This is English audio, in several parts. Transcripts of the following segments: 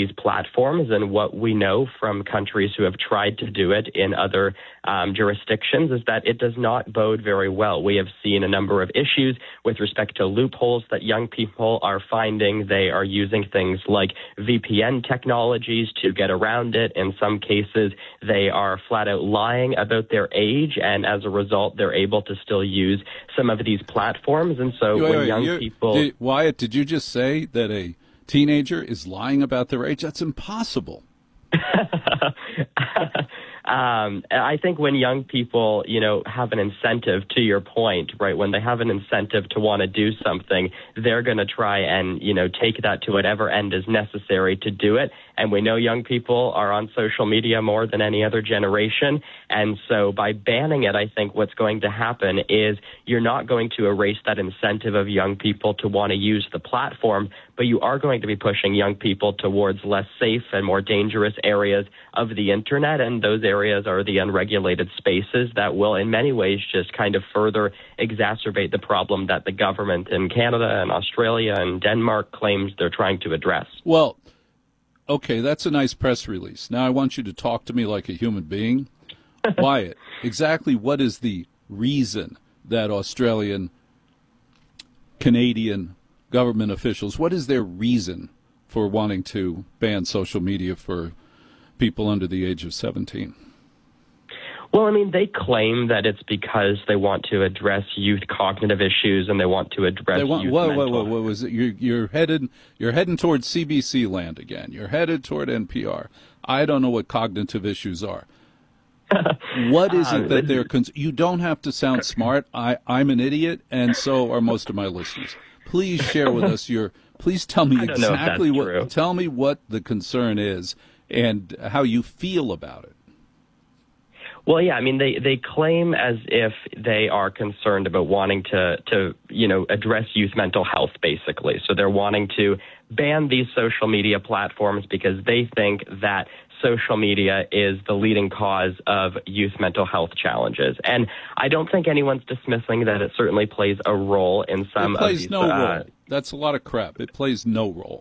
these platforms. And what we know from countries who have tried to do it in other jurisdictions is that it does not bode very well. We have seen a number of issues with respect to loopholes that young people are finding. They are using things like VPN technologies to get around it. In some cases, they are flat out lying about their age, and as a result, they're able to still use some of these platforms. And so Wyatt, did you just say that a teenager is lying about their age? That's impossible. I think when young people, have an incentive, to your point, right, when they have an incentive to want to do something, they're going to try and, take that to whatever end is necessary to do it. And we know young people are on social media more than any other generation. And so by banning it, I think what's going to happen is you're not going to erase that incentive of young people to want to use the platform, but you are going to be pushing young people towards less safe and more dangerous areas of the internet. And those areas are the unregulated spaces that will in many ways just kind of further exacerbate the problem that the government in Canada and Australia and Denmark claims they're trying to address. Well, okay, that's a nice press release. Now I want you to talk to me like a human being. Wyatt, exactly what is the reason that Australian, Canadian government officials, what is their reason for wanting to ban social media for people under the age of 17? Well, they claim that it's because they want to address youth cognitive issues and they want to address youth mental health. What was it? You're heading towards CBC land again. You're headed toward NPR. I don't know what cognitive issues are. What is it that they're you don't have to sound smart. I'm an idiot, and so are most of my listeners. Please share with us please tell me exactly tell me what the concern is and how you feel about it. Well, yeah, they claim as if they are concerned about wanting to address youth mental health, basically. So they're wanting to ban these social media platforms because they think that social media is the leading cause of youth mental health challenges. And I don't think anyone's dismissing that it certainly plays a role in some of these. It plays no role. That's a lot of crap. It plays no role.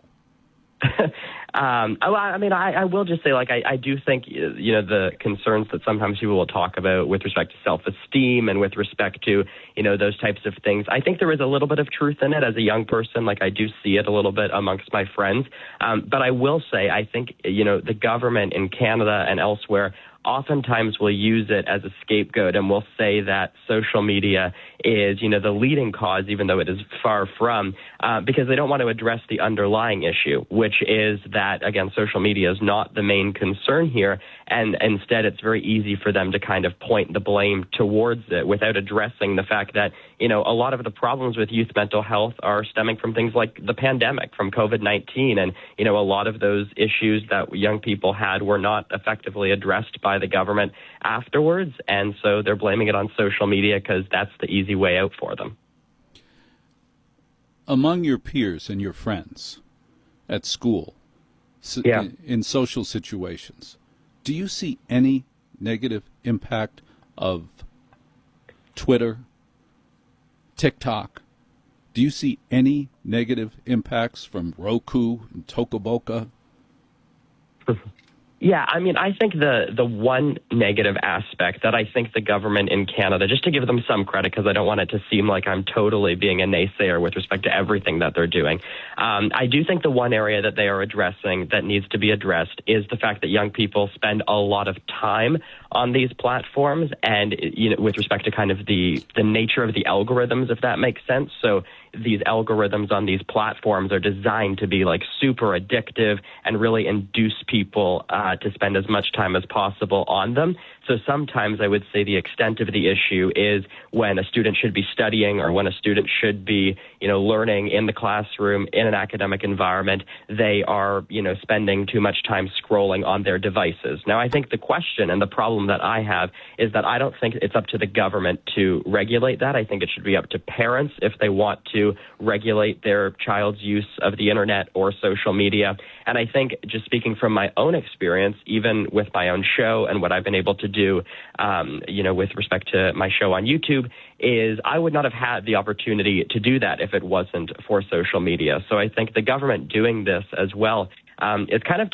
I will just say, I do think, the concerns that sometimes people will talk about with respect to self-esteem and with respect to, those types of things. I think there is a little bit of truth in it as a young person. I do see it a little bit amongst my friends. But I will say, I think, the government in Canada and elsewhere oftentimes will use it as a scapegoat and will say that social media is, the leading cause, even though it is far from, because they don't want to address the underlying issue, which is that, again, social media is not the main concern here. And instead, it's very easy for them to kind of point the blame towards it without addressing the fact that, a lot of the problems with youth mental health are stemming from things like the pandemic, from COVID-19. And, a lot of those issues that young people had were not effectively addressed by the government afterwards. And so they're blaming it on social media because that's the easy way out for them. Among your peers and your friends at school, in social situations, do you see any negative impact of Twitter, TikTok? Do you see any negative impacts from Roku and Tocoboca? Yeah, I think the one negative aspect that I think the government in Canada, just to give them some credit, because I don't want it to seem like I'm totally being a naysayer with respect to everything that they're doing. I do think the one area that they are addressing that needs to be addressed is the fact that young people spend a lot of time on these platforms and, with respect to kind of the nature of the algorithms, if that makes sense. So these algorithms on these platforms are designed to be super addictive and really induce people to spend as much time as possible on them. So sometimes I would say the extent of the issue is when a student should be studying or when a student should be, learning in the classroom in an academic environment, they are, spending too much time scrolling on their devices. Now, I think the question and the problem that I have is that I don't think it's up to the government to regulate that. I think it should be up to parents if they want to regulate their child's use of the internet or social media. And I think, just speaking from my own experience, even with my own show and what I've been able to do, with respect to my show on YouTube, is I would not have had the opportunity to do that if it wasn't for social media. So I think the government doing this as well, it's kind of